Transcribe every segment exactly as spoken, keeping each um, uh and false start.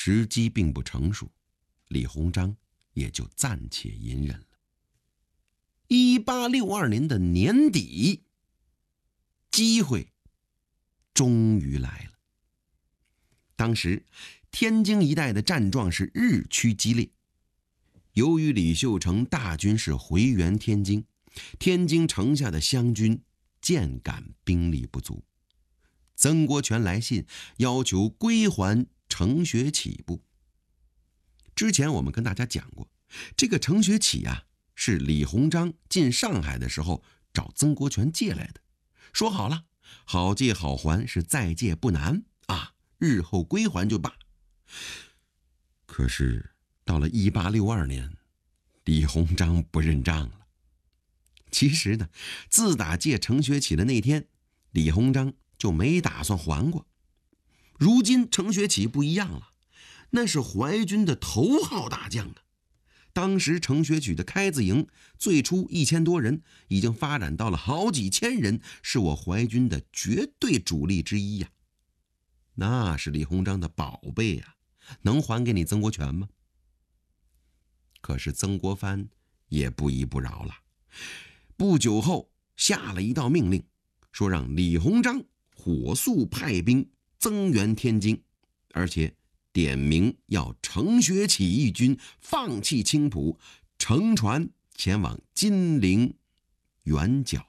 时机并不成熟，李鸿章也就暂且隐忍了。一八六二年的年底，机会终于来了。当时天津一带的战状是日趋激烈，由于李秀成大军是回援天津，天津城下的湘军渐感兵力不足，曾国荃来信要求归还程学启部。之前我们跟大家讲过，这个程学启啊，是李鸿章进上海的时候找曾国荃借来的，说好了，好借好还，是再借不难啊，日后归还就罢。可是到了一八六二年，李鸿章不认账了。其实呢，自打借程学启的那天，李鸿章就没打算还过。如今程学启不一样了，那是淮军的头号大将啊！当时程学启的开字营最初一千多人，已经发展到了好几千人，是我淮军的绝对主力之一呀、啊。那是李鸿章的宝贝呀、啊，能还给你曾国荃吗？可是曾国藩也不依不饶了，不久后下了一道命令，说让李鸿章火速派兵增援天津，而且点名要程学启一军放弃青浦，乘船前往金陵援剿。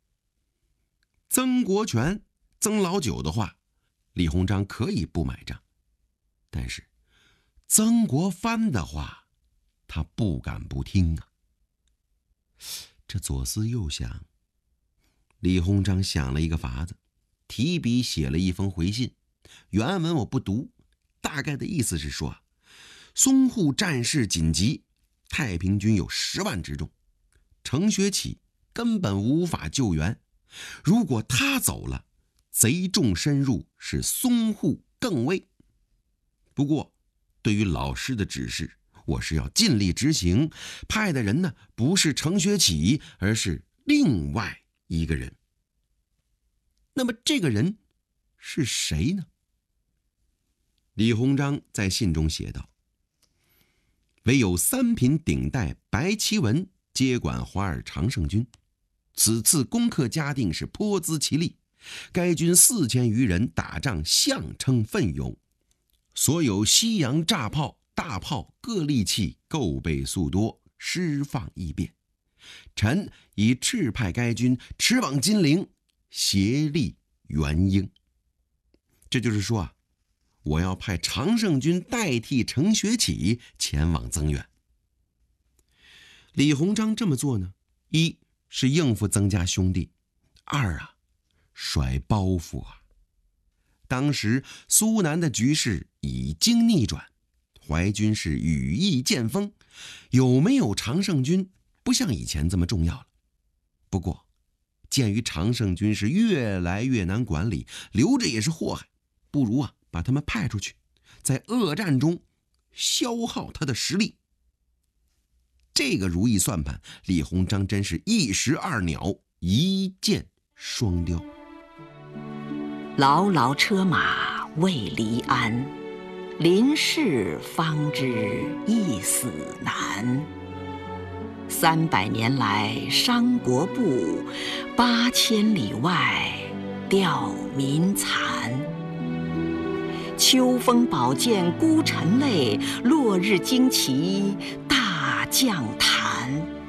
曾国荃、曾老九的话，李鸿章可以不买账，但是曾国藩的话，他不敢不听啊。这左思右想，李鸿章想了一个法子，提笔写了一封回信，原文我不读，大概的意思是说，淞沪战事紧急，太平军有十万之众，程学启根本无法救援，如果他走了，贼众深入，使淞沪更危。不过对于老师的指示，我是要尽力执行，派的人呢，不是程学启，而是另外一个人。那么这个人是谁呢？李鸿章在信中写道：唯有三品顶戴白其文接管华尔常胜军，此次攻克嘉定是颇资其力，该军四千余人打仗相称奋勇，所有西洋炸炮大炮各利器构备速多，施放易便，臣以敕派该军驰往金陵，协力援英。这就是说啊，我要派常胜军代替程学启前往增援。李鸿章这么做呢，一是应付曾家兄弟，二啊甩包袱啊。当时苏南的局势已经逆转，淮军是羽翼渐丰，有没有常胜军不像以前这么重要了。不过鉴于常胜军是越来越难管理，留着也是祸害，不如啊把他们派出去，在恶战中消耗他的实力。这个如意算盘，李鸿章真是一石二鸟，一箭双雕。 牢牢车马未离鞍，临事方知一死难。三百年来伤国不，八千里外吊民残。秋风宝剑孤臣泪，落日旌旗大将坛。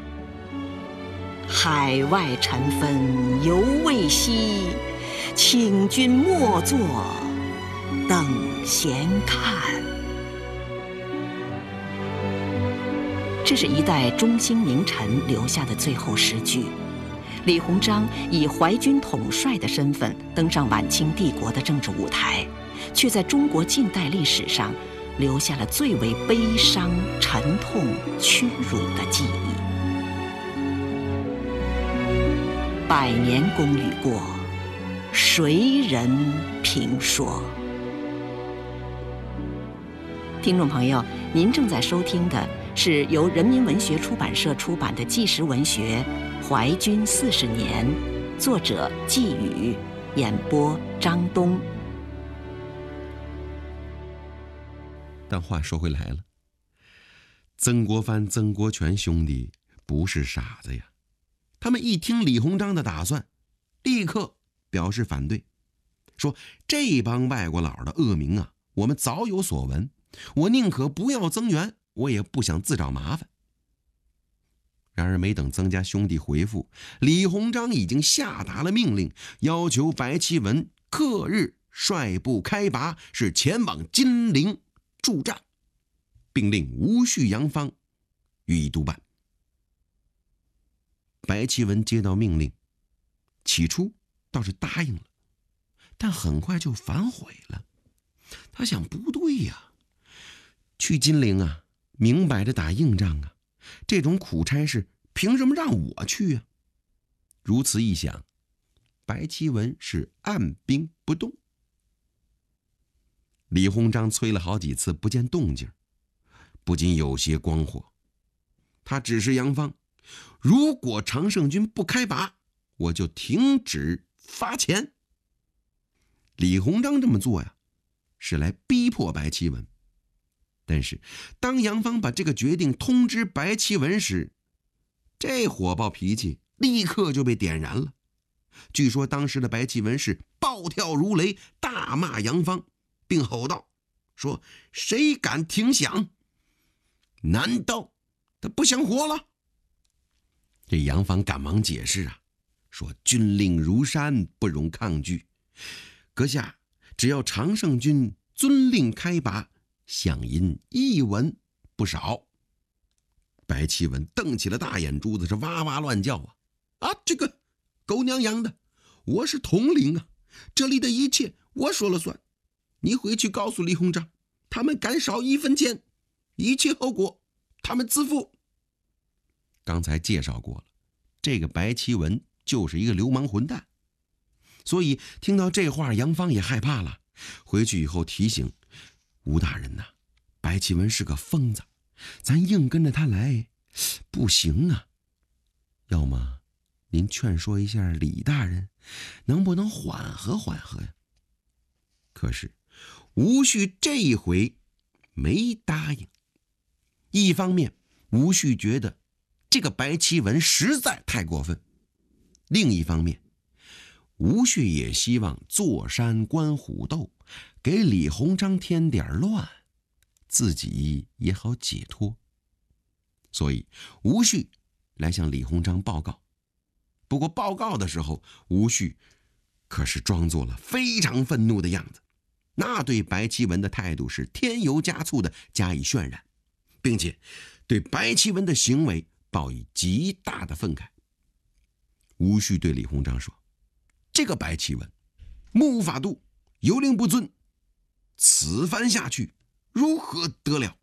海外尘纷犹未息，请君莫作等闲看。这是一代忠心名臣留下的最后诗句。李鸿章以淮军统帅的身份登上晚清帝国的政治舞台，却在中国近代历史上留下了最为悲伤、沉痛、屈辱的记忆。百年功与过，谁人评说？听众朋友，您正在收听的是由人民文学出版社出版的纪实文学《淮军四十年》，作者季宇，演播张东。 但话说回来了，曾国藩、曾国荃兄弟不是傻子呀，他们一听李鸿章的打算，立刻表示反对，说这帮外国佬的恶名啊，我们早有所闻，我宁可不要增援，我也不想自找麻烦。然而没等曾家兄弟回复，李鸿章已经下达了命令，要求白其文刻日率部开拔，是前往金陵助战，并令吴旭、杨芳予以督办。白其文接到命令，起初倒是答应了，但很快就反悔了。他想，不对呀，去金陵啊，明摆着打硬仗啊，这种苦差事凭什么让我去啊？如此一想，白其文是按兵不动。李鸿章催了好几次不见动静，不禁有些光火。他指示杨芳，如果常胜军不开拔，我就停止发钱。李鸿章这么做呀，是来逼迫白其文。但是当杨芳把这个决定通知白其文时，这火爆脾气立刻就被点燃了。据说当时的白其文是暴跳如雷，大骂杨芳，并吼道，说谁敢听响？难道他不想活了？这杨芳赶忙解释啊，说军令如山，不容抗拒，阁下只要常胜军遵令开拔，饷银一文不少。白其文瞪起了大眼珠子，是哇哇乱叫啊！啊，这个狗娘养的，我是统领啊，这里的一切我说了算。你回去告诉李鸿章，他们敢少一分钱，一切后果他们自负。刚才介绍过了，这个白其文就是一个流氓混蛋，所以听到这话，杨芳也害怕了。回去以后提醒吴大人呐、啊，白其文是个疯子，咱硬跟着他来不行啊。要么您劝说一下李大人，能不能缓和缓和呀？可是吴旭这一回没答应。一方面，吴旭觉得这个白其文实在太过分；另一方面，吴旭也希望坐山观虎斗，给李鸿章添点乱，自己也好解脱。所以吴旭来向李鸿章报告。不过报告的时候，吴旭可是装作了非常愤怒的样子，那对白其文的态度是添油加醋的加以渲染，并且对白其文的行为报以极大的愤慨。吴旭对李鸿章说，这个白其文目无法度，有令不遵，此番下去如何得了？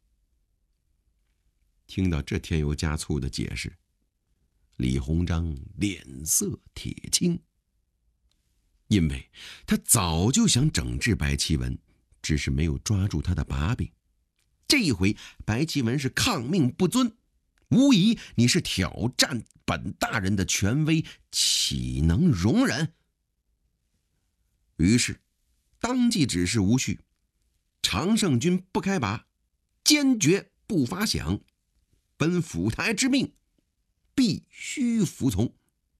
听到这添油加醋的解释，李鸿章脸色铁青，因为他早就想整治白其文，只是没有抓住他的把柄。这一回白其文是抗命不遵，无疑你是挑战本大人的权威，岂能容忍？于是当即指示吴旭，常胜军不开拔，坚决不发饷，本府台之命，必须服从。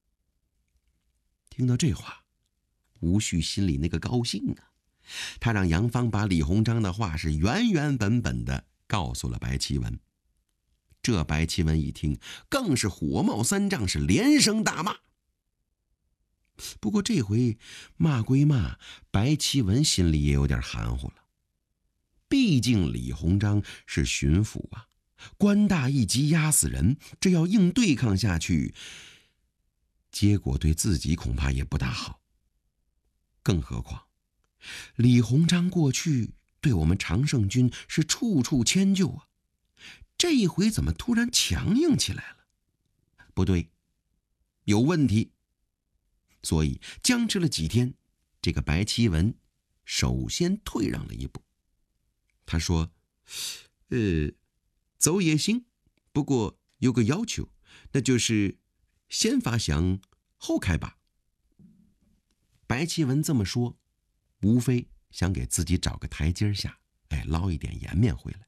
听到这话，吴旭心里那个高兴啊！他让杨芳把李鸿章的话是原原本本的告诉了白其文。这白其文一听，更是火冒三丈，是连声大骂。不过这回骂归骂，白其文心里也有点含糊了。毕竟李鸿章是巡抚啊，官大一级压死人，这要硬对抗下去，结果对自己恐怕也不大好。更何况李鸿章过去对我们常胜军是处处迁就啊，这一回怎么突然强硬起来了？不对，有问题。所以僵持了几天，这个白其文首先退让了一步。他说，呃，走也行，不过有个要求，那就是先发饷后开拔。白其文这么说，无非想给自己找个台阶下， 哎，捞一点颜面回来。